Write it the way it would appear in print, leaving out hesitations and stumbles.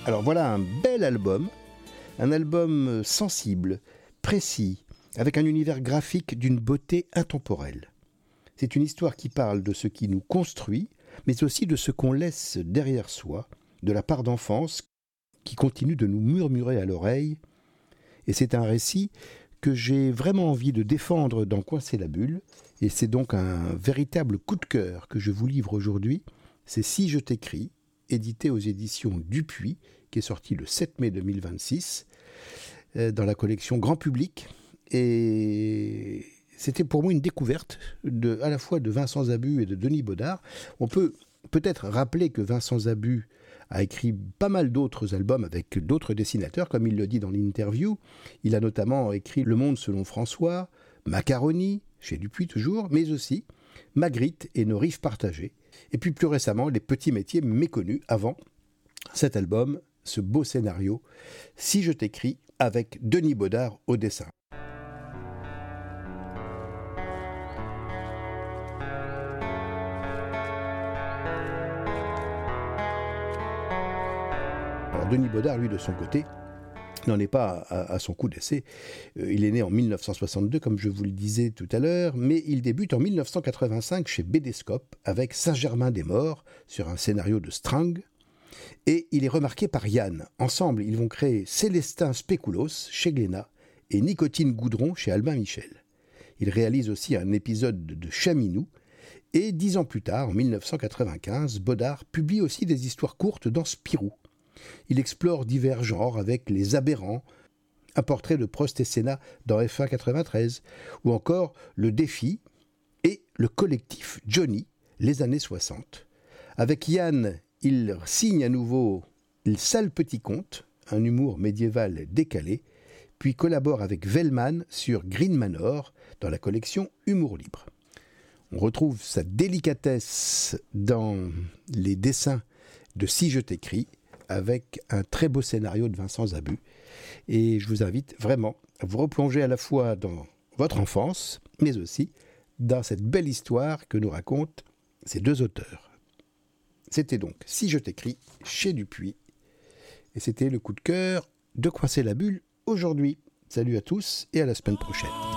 Alors voilà un bel album, un album sensible, précis, avec un univers graphique d'une beauté intemporelle. C'est une histoire qui parle de ce qui nous construit, mais aussi de ce qu'on laisse derrière soi, de la part d'enfance qui continue de nous murmurer à l'oreille. Et c'est un récit que j'ai vraiment envie de défendre dans Coincer la bulle, et c'est donc un véritable coup de cœur que je vous livre aujourd'hui. C'est Si je t'écris, édité aux éditions Dupuis, qui est sorti le 7 mai 2026, dans la collection Grand Public. Et c'était pour moi une découverte à la fois de Vincent Zabu et de Denis Baudard. On peut peut-être rappeler que Vincent Zabu a écrit pas mal d'autres albums avec d'autres dessinateurs, comme il le dit dans l'interview. Il a notamment écrit Le Monde selon François, Macaroni, chez Dupuis toujours, mais aussi Magritte et Nos rives partagées. Et puis plus récemment, Les petits métiers méconnus avant cet album, ce beau scénario, Si je t'écris, avec Denis Baudard au dessin. Alors Denis Baudard, lui, de son côté, n'en est pas à son coup d'essai. Il est né en 1962, comme je vous le disais tout à l'heure, mais il débute en 1985 chez Bédéscope avec Saint-Germain-des-Morts sur un scénario de Strang. Et il est remarqué par Yann. Ensemble, ils vont créer Célestin Spéculoos chez Glénat et Nicotine Goudron chez Albin Michel. Il réalise aussi un épisode de Chaminou. Et 10 ans plus tard, en 1995, Baudard publie aussi des histoires courtes dans Spirou. Il explore divers genres avec Les Aberrants, un portrait de Prost et Sénat dans F1 93, ou encore Le Défi et le collectif Johnny, les années 60. Avec Yann, il signe à nouveau Le Sale Petit Conte, un humour médiéval décalé, puis collabore avec Vellman sur Green Manor dans la collection Humour Libre. On retrouve sa délicatesse dans les dessins de Si je t'écris, avec un très beau scénario de Vincent Zabu. Et je vous invite vraiment à vous replonger à la fois dans votre enfance, mais aussi dans cette belle histoire que nous racontent ces deux auteurs. C'était donc Si je t'écris, chez Dupuis. Et c'était le coup de cœur de Coincer la bulle aujourd'hui. Salut à tous et à la semaine prochaine.